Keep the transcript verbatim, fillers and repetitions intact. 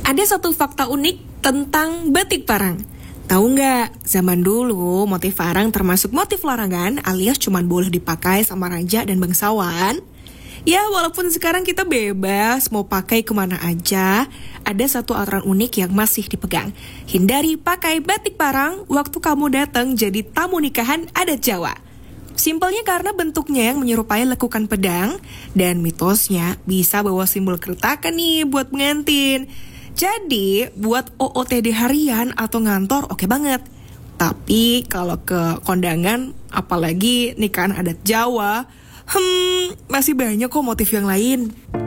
Ada satu fakta unik tentang batik parang. Tahu nggak, zaman dulu motif parang termasuk motif larangan alias cuman boleh dipakai sama raja dan bangsawan. Ya, walaupun sekarang kita bebas mau pakai kemana aja, ada satu aturan unik yang masih dipegang. Hindari pakai batik parang waktu kamu datang jadi tamu nikahan adat Jawa. Simpelnya karena bentuknya yang menyerupai lekukan pedang, dan mitosnya bisa bawa simbol keretakan nih buat pengantin. Jadi, buat O O T D harian atau ngantor oke banget. Tapi kalau ke kondangan, apalagi nikahan adat Jawa, Hmm, masih banyak kok motif yang lain.